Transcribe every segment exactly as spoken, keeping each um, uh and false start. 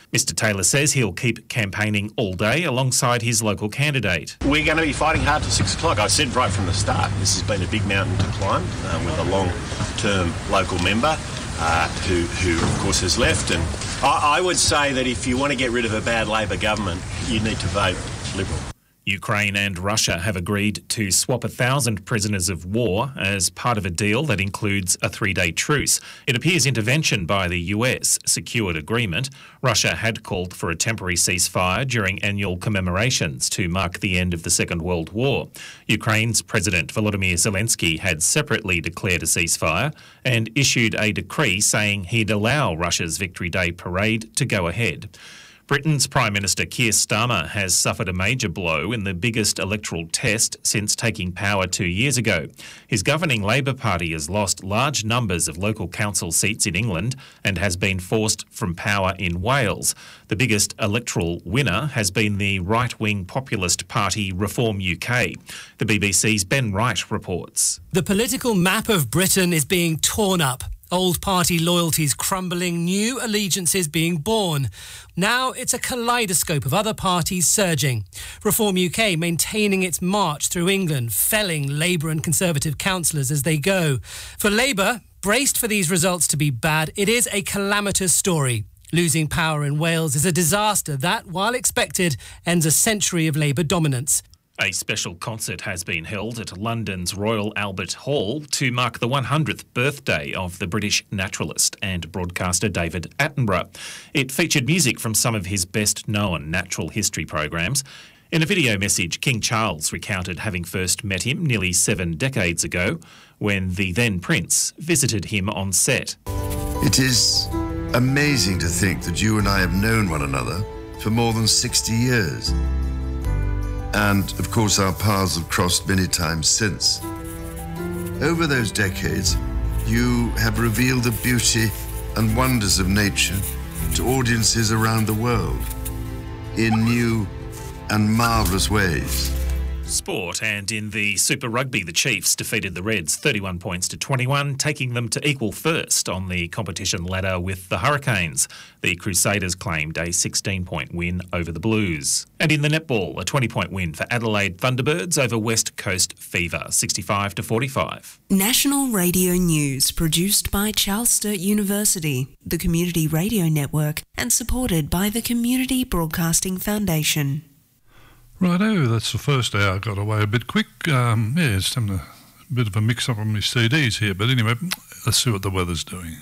Mister Taylor says he'll keep campaigning all day alongside his local candidate. We're going to be fighting hard till six o'clock. I said right from the start, this has been a big mountain to climb uh, with a long-term local member uh, who, who, of course, has left. And I, I would say that if you want to get rid of a bad Labor government, you need to vote Liberal. Ukraine and Russia have agreed to swap a thousand prisoners of war as part of a deal that includes a three-day truce. It appears intervention by the U S secured agreement. Russia had called for a temporary ceasefire during annual commemorations to mark the end of the Second World War. Ukraine's President Volodymyr Zelensky had separately declared a ceasefire and issued a decree saying he'd allow Russia's Victory Day parade to go ahead. Britain's Prime Minister Keir Starmer has suffered a major blow in the biggest electoral test since taking power two years ago. His governing Labor Party has lost large numbers of local council seats in England and has been forced from power in Wales. The biggest electoral winner has been the right-wing populist party Reform U K. The B B C's Ben Wright reports. The political map of Britain is being torn up. Old party loyalties crumbling, new allegiances being born. Now it's a kaleidoscope of other parties surging. Reform U K maintaining its march through England, felling Labour and Conservative councillors as they go. For Labour, braced for these results to be bad, it is a calamitous story. Losing power in Wales is a disaster that, while expected, ends a century of Labour dominance. A special concert has been held at London's Royal Albert Hall to mark the one hundredth birthday of the British naturalist and broadcaster David Attenborough. It featured music from some of his best-known natural history programs. In a video message, King Charles recounted having first met him nearly seven decades ago when the then Prince visited him on set. It is amazing to think that you and I have known one another for more than sixty years. And, of course, our paths have crossed many times since. Over those decades, you have revealed the beauty and wonders of nature to audiences around the world in new and marvellous ways. Sport, and in the Super Rugby, the Chiefs defeated the Reds thirty-one points to twenty-one, taking them to equal first on the competition ladder with the Hurricanes. The Crusaders claimed a sixteen-point win over the Blues. And in the netball, a twenty-point win for Adelaide Thunderbirds over West Coast Fever, sixty-five to forty-five. National Radio News, produced by Charles Sturt University, the Community Radio Network, and supported by the Community Broadcasting Foundation. Righto, that's the first hour. Got away a bit quick. Um, yeah, it's having a bit of a mix-up on my C Ds here. But anyway, let's see what the weather's doing.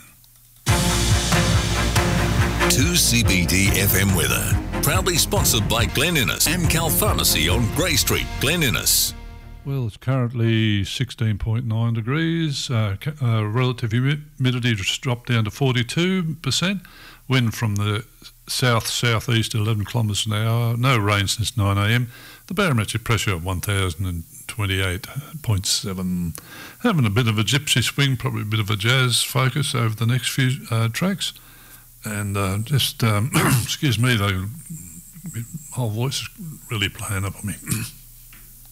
two C B D F M weather. Proudly sponsored by Glen Innes, Amcal Pharmacy on Grey Street, Glen Innes. Well, it's currently sixteen point nine degrees. Uh, uh, relative humidity just dropped down to forty-two percent. Wind from the south-southeast at eleven kilometres an hour. No rain since nine a m. The barometric pressure at one thousand twenty-eight point seven. Having a bit of a gypsy swing, probably a bit of a jazz focus over the next few uh, tracks. And uh, just, um, excuse me, the whole voice is really playing up on me.